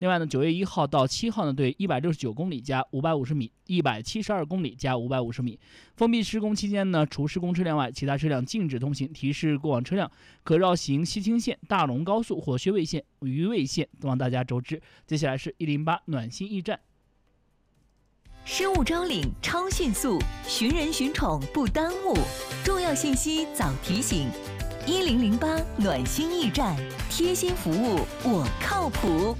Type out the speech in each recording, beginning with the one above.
另外呢，9月1号到7号呢，对169公里加550米、172公里加550米。封闭施工期间呢，除施工车辆外，其他车辆禁止通行。提示过往车辆可绕行西青线、大龙高速或薛卫线、余卫线，望大家周知。接下来是108暖心驿站。 失物招领超迅速，寻人寻宠不耽误，重要信息早提醒。1008暖心驿站，贴心服务，我靠谱。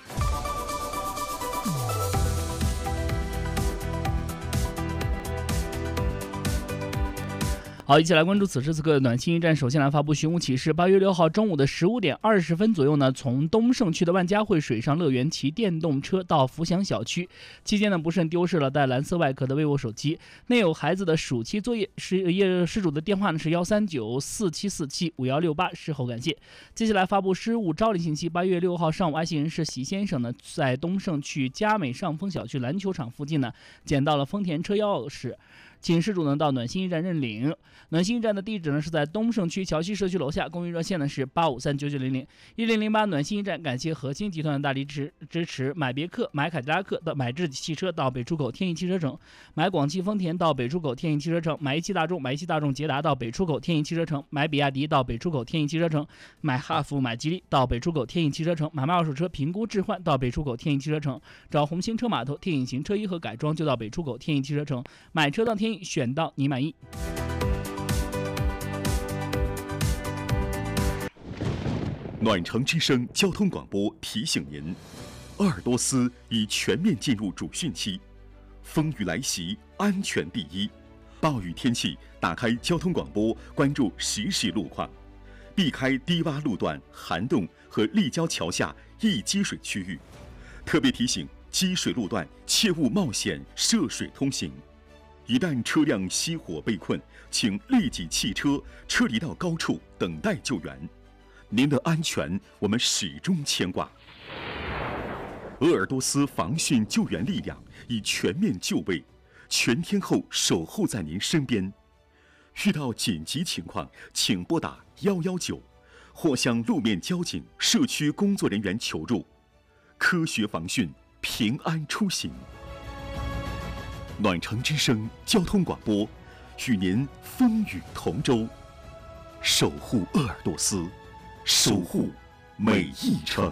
好，一起来关注此时此刻的暖心驿站。首先来发布寻物启事。8月6号中午的15点20分左右呢，从东胜区的万家汇水上乐园骑电动车到福祥小区，期间呢不慎丢失了带蓝色外壳的 vivo 手机，内有孩子的暑期作业。失主的电话呢是13947475168，事后感谢。接下来发布失物招领信息。8月6号上午，爱心人士喜先生呢在东胜区佳美上丰小区篮球场附近呢捡到了丰田车钥匙，请失主呢到暖心驿站认领。暖心驿站的地址呢是在东胜区桥西社区楼下，公寓热线呢是85399900。1008暖心驿站感谢核心集团的大力支持。买别克、买凯迪拉克到买智己汽车到北出口天翼汽车城，买广汽丰田到北出口天翼汽车城，买一汽大众捷达到北出口天翼汽车城，买比亚迪到北出口天翼汽车城，买哈弗、买吉利到北出口天翼汽车城，买卖二手车评估置换到北出口天翼汽车城，找红星车码头天翼型车衣和改装就到北出口天翼汽车城，买车到天翼，选到你满意。 暖城之声交通广播提醒您，鄂尔多斯已全面进入主汛期，风雨来袭，安全第一。暴雨天气，打开交通广播，关注实时路况，避开低洼路段、涵洞和立交桥下易积水区域。特别提醒，积水路段切勿冒险涉水通行。一旦车辆熄火被困，请立即弃车，撤离到高处等待救援。您的安全，我们始终牵挂。鄂尔多斯防汛救援力量已全面就位，全天候守候在您身边。遇到紧急情况，请拨打119，或向路面交警、社区工作人员求助。科学防汛，平安出行。暖城之声交通广播，与您风雨同舟，守护鄂尔多斯，守护每一程。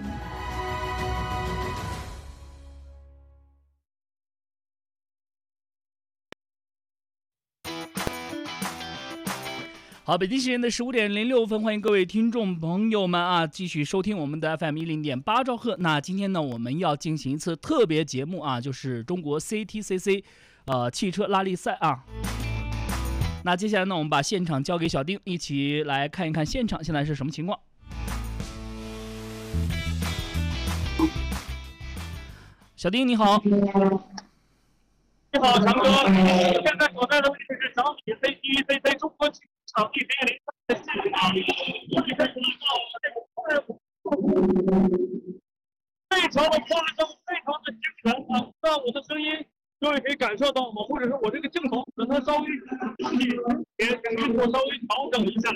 好，北京时间的15点06分，欢迎各位听众朋友们啊，继续收听我们的 FM10.8兆赫。那今天呢，我们要进行一次特别节目啊，就是中国 CTCC 汽车拉力赛啊。那接下来呢，我们把现场交给小丁，一起来看一看现场现在是什么情况。小丁你好。 你好，长哥。现在所在的位置是小米 CTCC 中国场地303的现场。非常的夸张，非常的惊人啊！让我的声音各位可以感受到吗？或者是我这个镜头可能稍微也请您稍微调整一下。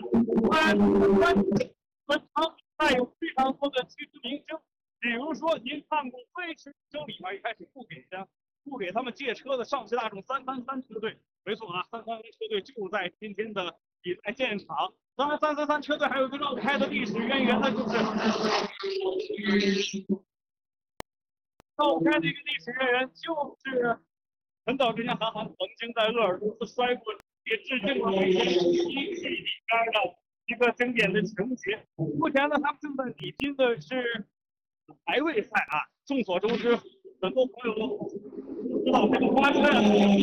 本场比赛有非常多的汽车明星，比如说您看过《飞驰人生》里边一开始不给他们借车的上汽大众333车队，没错啊，333车队就在今天的比赛现场。当然，333车队还有一个绕开的历史渊源，那就是绕开的一个历史渊源，就是很早之前韩寒曾经在鄂尔多斯摔过，也致敬了一些里边的一个经典的情节。目前呢，他们正在比拼的是排位赛啊。众所周知，很多朋友都知道这个关赛。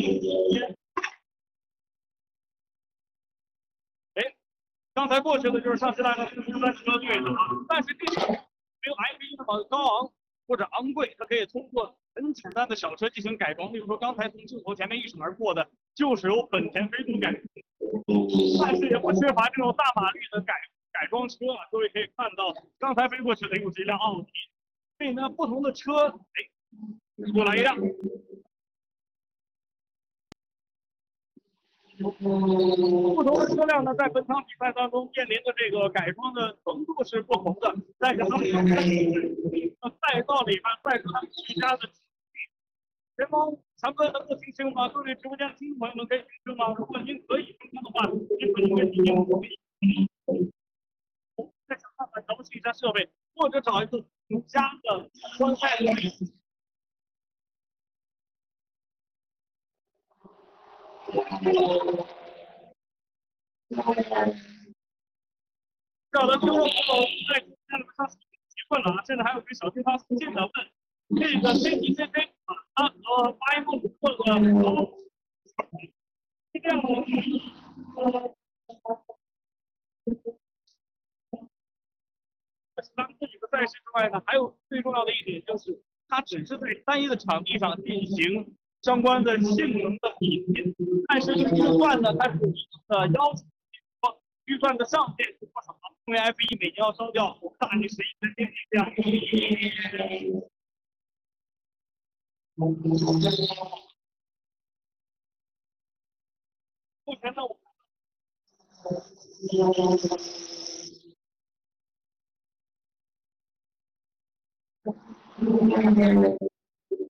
刚才过去的就是上汽大众333车队的，但是这个没有 MV 那么高昂或者昂贵，它可以通过很简单的小车进行改装。例如说，刚才从镜头前面一闪而过的，就是由本田飞度改装，但是也不缺乏这种大马力的改装车啊。各位可以看到，刚才飞过去的又是一辆奥迪。所以呢，不同的车，又来一辆。 不同的车辆呢，在本场比赛当中面临的这个改装的程度是不同的，但是他们赛道里面赛车最佳的。前方强哥能够听清吗？各位直播间的听众朋友们可以听清吗？如果您可以听清的话，您可以跟听再想办法调试一下设备，或者找一个独家的观赛的位置。找的听众朋友在直播间里面上提问了啊，现在还有个小地方私信的问，这个 CTCC 啊和发音不准确的是这样的。当这几个赛事之外呢，还有最重要的一点就是，它只是在单一的场地上进行相关的性能的比拼，但是预算呢，它是有一定的要求，预算的上限是多少？因为 F1每年要烧掉大于11分电力这样。目前呢，